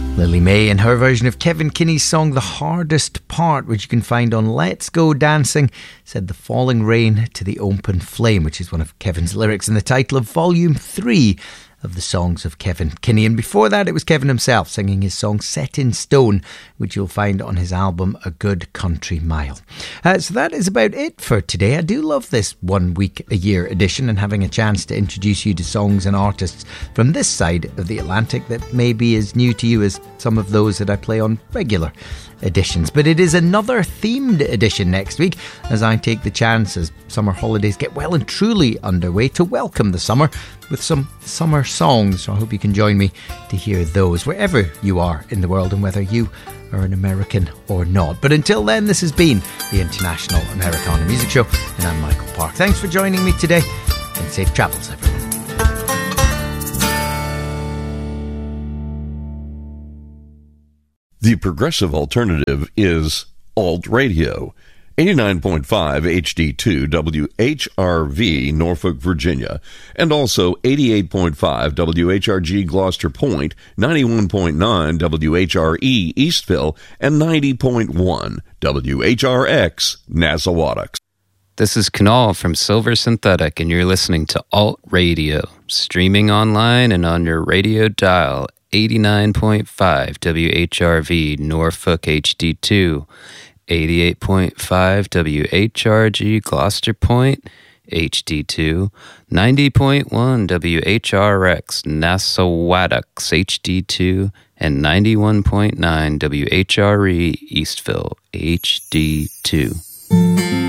Lily May and her version of Kevin Kinney's song The Hardest Part, which you can find on Let's Go Dancing, said the falling rain to the open flame, which is one of Kevin's lyrics in the title of Volume 3 of the songs of Kevin Kinney. And before that, it was Kevin himself singing his song Set in Stone, which you'll find on his album A Good Country Mile. So that is about it for today. I do love this 1 week a year edition and having a chance to introduce you to songs and artists from this side of the Atlantic that may be as new to you as some of those that I play on regular editions. But it is another themed edition next week as I take the chance, as summer holidays get well and truly underway, to welcome the summer with some summer songs. So I hope you can join me to hear those wherever you are in the world and whether you are an American or not. But until then, this has been the International Americana Music Show and I'm Michael Park. Thanks for joining me today and safe travels, everyone. The progressive alternative is Alt Radio. 89.5 HD2 WHRV, Norfolk, Virginia, and also 88.5 WHRG Gloucester Point, 91.9 WHRE Eastville, and 90.1 WHRX Nassawadox. This is Kunal from Silver Synthetic, and you're listening to Alt Radio, streaming online and on your radio dial, 89.5 WHRV Norfolk HD2, 88.5 WHRG Gloucester Point, HD2, 90.1 WHRX Nassawadox, HD2, and 91.9 WHRE Eastville, HD2.